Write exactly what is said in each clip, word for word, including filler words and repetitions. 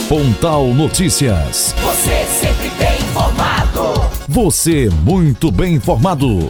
Pontal Notícias. Você sempre bem informado. Você muito bem informado.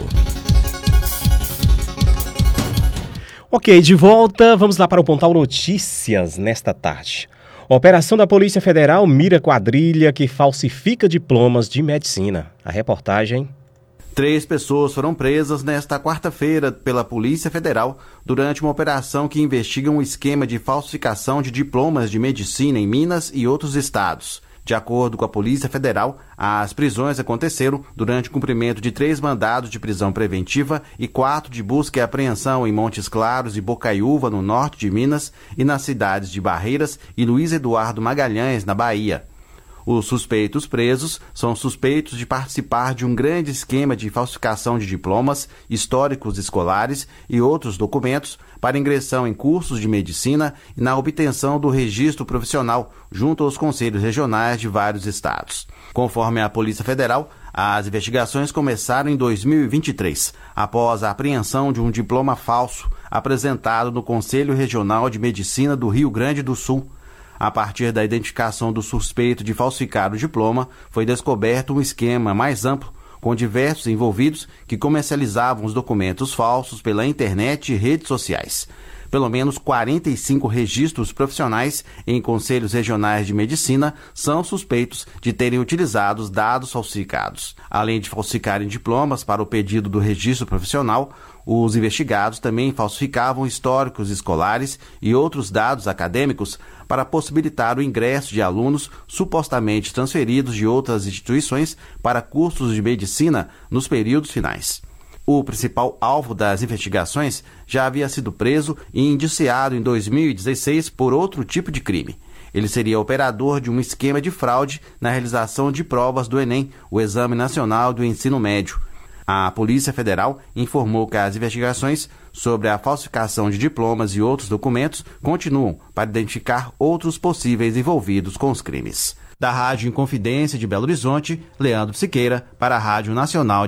Ok, de volta, vamos lá para o Pontal Notícias nesta tarde. A operação da Polícia Federal mira quadrilha que falsifica diplomas de medicina. A reportagem... Três pessoas foram presas nesta quarta-feira pela Polícia Federal durante uma operação que investiga um esquema de falsificação de diplomas de medicina em Minas e outros estados. De acordo com a Polícia Federal, as prisões aconteceram durante o cumprimento de três mandados de prisão preventiva e quatro de busca e apreensão em Montes Claros e Bocaiúva, no norte de Minas, e nas cidades de Barreiras e Luiz Eduardo Magalhães, na Bahia. Os suspeitos presos são suspeitos de participar de um grande esquema de falsificação de diplomas, históricos escolares e outros documentos para ingressão em cursos de medicina e na obtenção do registro profissional junto aos conselhos regionais de vários estados. Conforme a Polícia Federal, as investigações começaram em dois mil e vinte e três, após a apreensão de um diploma falso apresentado no Conselho Regional de Medicina do Rio Grande do Sul. A partir da identificação do suspeito de falsificar o diploma, foi descoberto um esquema mais amplo, com diversos envolvidos que comercializavam os documentos falsos pela internet e redes sociais. Pelo menos quarenta e cinco registros profissionais em conselhos regionais de medicina são suspeitos de terem utilizado os dados falsificados. Além de falsificarem diplomas para o pedido do registro profissional, os investigados também falsificavam históricos escolares e outros dados acadêmicos para possibilitar o ingresso de alunos supostamente transferidos de outras instituições para cursos de medicina nos períodos finais. O principal alvo das investigações já havia sido preso e indiciado em dois mil e dezesseis por outro tipo de crime. Ele seria operador de um esquema de fraude na realização de provas do Enem, o Exame Nacional do Ensino Médio. A Polícia Federal informou que as investigações sobre a falsificação de diplomas e outros documentos continuam para identificar outros possíveis envolvidos com os crimes. Da Rádio Inconfidência de Belo Horizonte, Leandro Siqueira, para a Rádio Nacional